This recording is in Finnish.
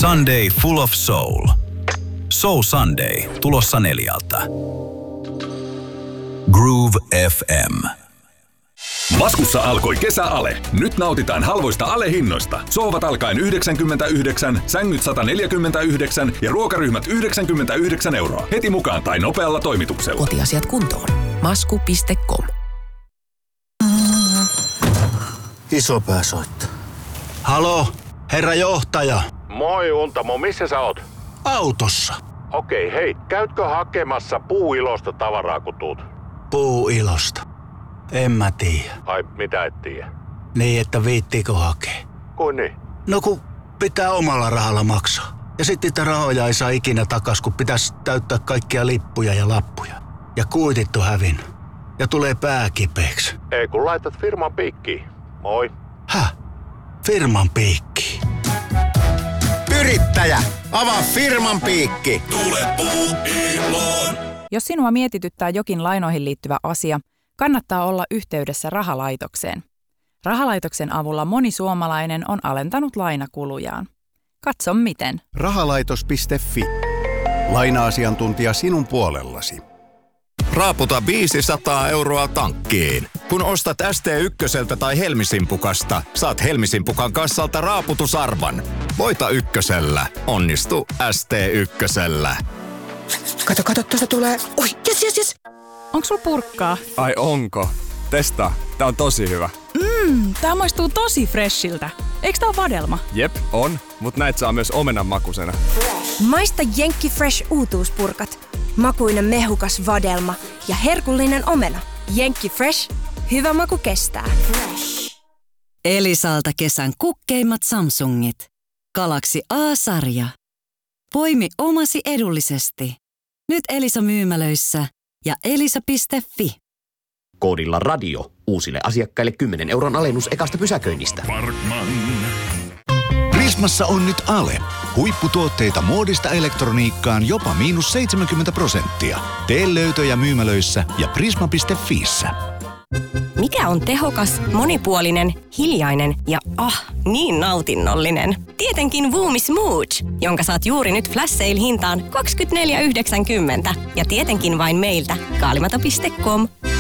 Sunday Full of Soul. Soul Sunday tulossa 4. Groove FM. Maskussa alkoi kesäale. Nyt nautitaan halvoista alehinnoista. Sohvat alkaen 99, sängyt 149 ja ruokaryhmät 99 €. Heti mukaan tai nopealla toimituksella. Kotiasiat kuntoon. Masku.com. Isopää soittaa. Halo, herra johtaja. Moi Untamo, missä sä oot? Autossa. Okei, hei, käytkö hakemassa Puuilosta tavaraa kun tuut? Puuilosta? En mä tiedä. Ai, mitä et tiedä? Niin, että viittiikö hakea? Kuin niin? No kun pitää omalla rahalla maksaa. Ja sitten niitä rahoja ei saa ikinä takas, kun pitäisi täyttää kaikkia lippuja ja lappuja. Ja kuitit on hävinnyt. Ja tulee pää kipeäksi. Ei kun laitat firman piikkiin. Moi. Häh? Firman piikki? Yrittäjä, avaa firman piikki. Tule Puuiloon. Jos sinua mietityttää jokin lainoihin liittyvä asia, kannattaa olla yhteydessä rahalaitokseen. Rahalaitoksen avulla moni suomalainen on alentanut lainakulujaan. Katso miten. Rahalaitos.fi. Laina-asiantuntija sinun puolellasi. Raaputa 500 € tankkiin. Kun ostat ST1 tai Helmisimpukasta, saat Helmisimpukan kassalta raaputusarvan. Voita ykkösellä. Onnistu ST1. Kato, tuosta tulee. Oi, jes. Onks sulla purkkaa? Ai onko? Testaa. Tää on tosi hyvä. Tää maistuu tosi freshiltä. Eiks tää oo vadelma? Jep, on. Mut näit saa myös omenan makusena. Maista Jenkki Fresh uutuuspurkat. Makuinen mehukas vadelma ja herkullinen omena. Jenkki Fresh. Hyvä maku kestää. Elisalta kesän kukkeimmat Samsungit. Galaxy A-sarja. Poimi omasi edullisesti. Nyt Elisa-myymälöissä ja elisa.fi. Koodilla radio uusille asiakkaille 10 € alennus ekasta pysäköinnistä. Prismassa on nyt ale. Huipputuotteita muodista elektroniikkaan jopa -70%. Tee löytöjä myymälöissä ja prisma.fiissä. Mikä on tehokas, monipuolinen, hiljainen ja niin nautinnollinen? Tietenkin Voomi Smooth, jonka saat juuri nyt flash sale hintaan 24,90. Ja tietenkin vain meiltä. Kaalimato.com.